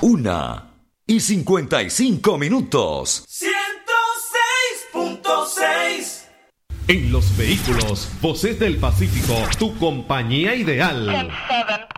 1:55. 106.6. En los vehículos, Voces del Pacífico, tu compañía ideal.